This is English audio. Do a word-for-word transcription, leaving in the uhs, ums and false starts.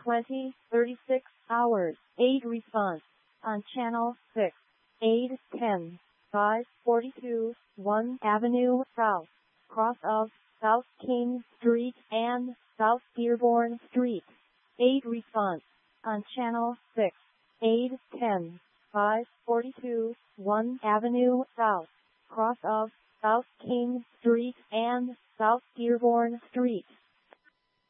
twenty thirty-six hours. eight response on channel six. eight ten five forty-two one Avenue South, cross of South King Street and South Dearborn Street. eight response on channel six. eight ten five forty-two one Avenue South, cross of South King Street and South Dearborn Street.